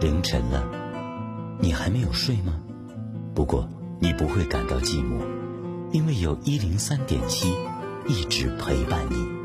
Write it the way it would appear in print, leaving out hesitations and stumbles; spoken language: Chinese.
凌晨了，你还没有睡吗？不过你不会感到寂寞，因为有103.7一直陪伴你。